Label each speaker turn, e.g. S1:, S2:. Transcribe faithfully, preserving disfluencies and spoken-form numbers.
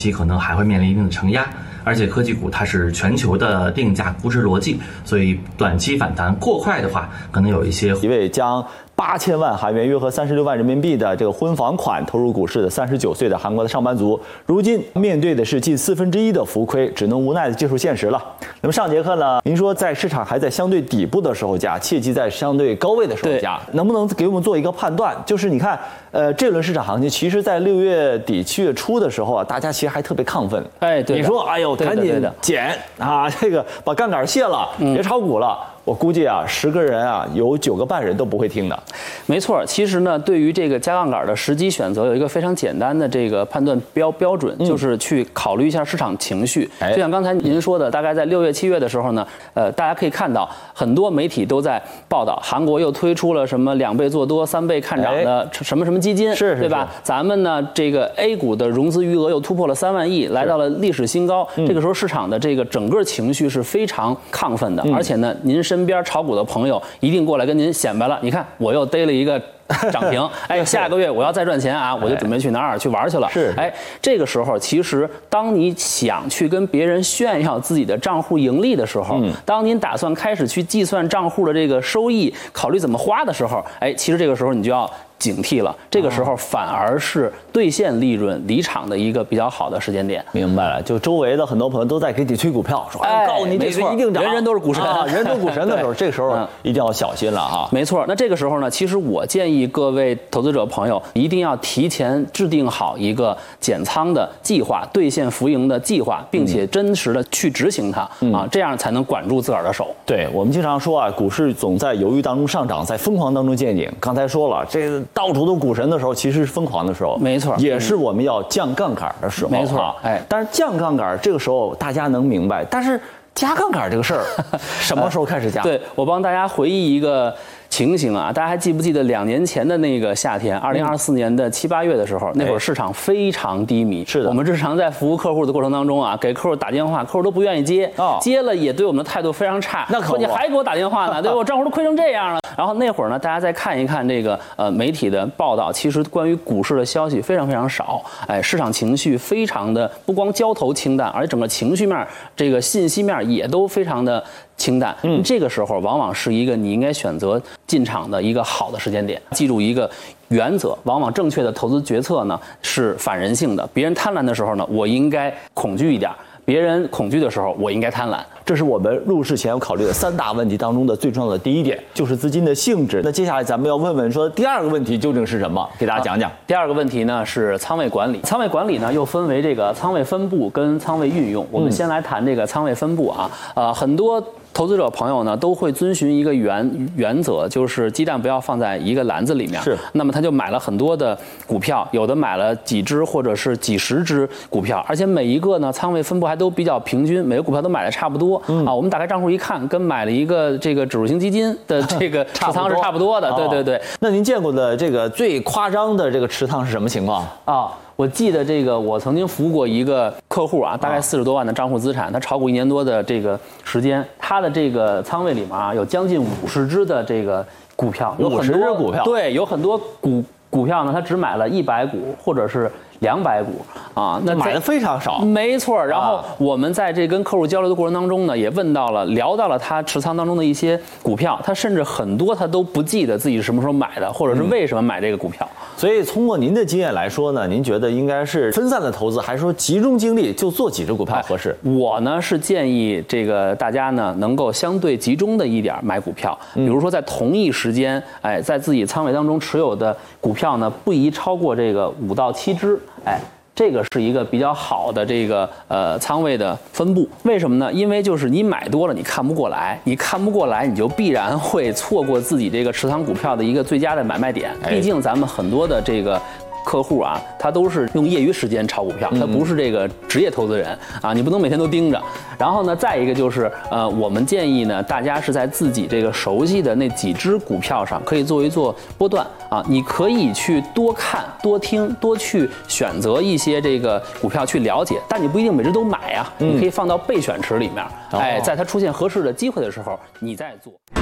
S1: 其可能还会面临一定的承压，而且科技股它是全球的定价估值逻辑，所以短期反弹过快的话，可能有一些
S2: 一位将八千万韩元约合三十六万人民币的这个婚房款投入股市的三十九岁的韩国的上班族，如今面对的是近四分之一的浮亏，只能无奈的接受现实了。那么上节课呢，您说在市场还在相对底部的时候加，切记在相对高位的时候加，能不能给我们做一个判断？就是你看，呃，这轮市场行情，其实在六月底七月初的时候啊，大家其实还特别亢奋。
S3: 哎，对，
S2: 你说，哎呦，赶紧减啊，这个把杠杆卸了，别炒股了。我估计啊，十个人啊，有九个半人都不会听的。
S3: 没错，其实呢，对于这个加杠杆的时机选择，有一个非常简单的这个判断标标准，嗯、就是去考虑一下市场情绪。就像刚才您说的，大概在六月、七月的时候呢，呃，大家可以看到很多媒体都在报道，韩国又推出了什么两倍做多、三倍看涨的什么什么基金，
S2: 是
S3: 对吧？咱们呢，这个 A 股的融资余额又突破了三万亿，来到了历史新高。这个时候市场的这个整个情绪是非常亢奋的，嗯、而且呢，您身边炒股的朋友一定过来跟您显摆了，你看我又逮了一个涨停，哎，下个月我要再赚钱啊，我就准备去哪儿去玩去了。
S2: 是，
S3: 哎，这个时候其实当你想去跟别人炫耀自己的账户盈利的时候，嗯、当您打算开始去计算账户的这个收益，考虑怎么花的时候，哎，其实这个时候你就要警惕了，这个时候反而是兑现利润离场的一个比较好的时间点。
S2: 明白了，就周围的很多朋友都在给你推股票，说哎，告诉你这个一定涨，
S3: 人人都是股神，
S2: 啊、人都股神的时候，这个时候一定要小心了哈。
S3: 没错，那这个时候呢，其实我建议各位投资者朋友一定要提前制定好一个减仓的计划、兑现浮盈的计划，并且真实的去执行它、嗯、啊，这样才能管住自个儿的手。
S2: 对，我们经常说啊，股市总在犹豫当中上涨，在疯狂当中见顶。刚才说了，这个到处都股神的时候，其实是疯狂的时候，
S3: 没错，
S2: 也是我们要降杠杆的时候，
S3: 没错。哎，
S2: 但是降杠杆这个时候大家能明白，但是加杠杆这个事儿，什么时候开始加？
S3: 对，我帮大家回忆一个情形啊，大家还记不记得两年前的那个夏天，二零二四年的七八月的时候，那会儿市场非常低迷。
S2: 是的，
S3: 我们日常在服务客户的过程当中啊，给客户打电话，客户都不愿意接，哦、接了也对我们的态度非常差。
S2: 那可
S3: 说你还给我打电话呢，对吧？我账户都亏成这样了。然后那会儿呢，大家再看一看这个呃媒体的报道，其实关于股市的消息非常非常少。哎，市场情绪非常的不光交投清淡，而且整个情绪面、这个信息面也都非常的清淡。嗯，这个时候往往是一个你应该选择进场的一个好的时间点。记住一个原则，往往正确的投资决策呢是反人性的。别人贪婪的时候呢，我应该恐惧一点；别人恐惧的时候，我应该贪婪。
S2: 这是我们入市前要考虑的三大问题当中的最重要的第一点，就是资金的性质。那接下来咱们要问问说，第二个问题究竟是什么？给大家讲讲。啊、
S3: 第二个问题呢是仓位管理。仓位管理呢又分为这个仓位分布跟仓位运用。我们先来谈这个仓位分布啊，呃，很多投资者朋友呢都会遵循一个原原则，就是鸡蛋不要放在一个篮子里面。
S2: 是。那
S3: 么他就买了很多的股票，有的买了几只或者是几十只股票，而且每一个呢仓位分布还都比较平均，每个股票都买的差不多。嗯、啊，我们打开账户一看，跟买了一个这个指数型基金的这个持仓是差不多的。对对对。
S2: 那您见过的这个最夸张的这个持仓是什么情况
S3: 啊？我记得这个，我曾经服务过一个客户啊，大概四十多万的账户资产，他炒股一年多的这个时间，他的这个仓位里面啊，有将近五十只的这个股票，有
S2: 五十只股票，
S3: 对，有很多股股票呢，他只买了一百股或者是两百股啊，
S2: 那买的非常少，
S3: 没错。然后我们在这跟客户交流的过程当中呢，也问到了、聊到了他持仓当中的一些股票，他甚至很多他都不记得自己什么时候买的，或者是为什么买这个股票。
S2: 嗯、所以通过您的经验来说呢，您觉得应该是分散的投资，还是说集中精力就做几只股票合适？
S3: 我呢是建议这个大家呢能够相对集中的一点买股票，比如说在同一时间，哎，在自己仓位当中持有的股票呢不宜超过这个五到七只。哎，这个是一个比较好的这个呃仓位的分布。为什么呢？因为就是你买多了，你看不过来，你看不过来，你就必然会错过自己这个持仓股票的一个最佳的买卖点。毕竟咱们很多的这个客户啊，他都是用业余时间炒股票，他不是这个职业投资人啊，你不能每天都盯着。然后呢，再一个就是呃，我们建议呢，大家是在自己这个熟悉的那几只股票上，可以做一做波段啊，你可以去多看、多听、多去选择一些这个股票去了解，但你不一定每只都买啊，你可以放到备选池里面，哎，在它出现合适的机会的时候，你再做。